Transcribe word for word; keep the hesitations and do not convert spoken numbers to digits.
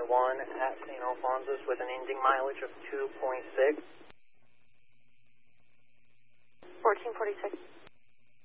one at Saint Alphonsus with an ending mileage of two point six. fourteen forty-six.